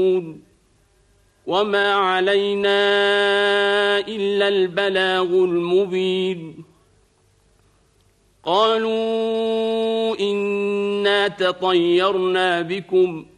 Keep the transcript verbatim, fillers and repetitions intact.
وما علينا إلا البلاغ المبين قالوا إنا تطيرنا بكم